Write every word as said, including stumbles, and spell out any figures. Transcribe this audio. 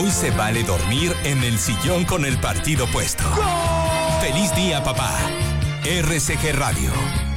Hoy se vale dormir en el sillón con el partido puesto. ¡Gol! ¡Feliz día, papá! R C G Radio.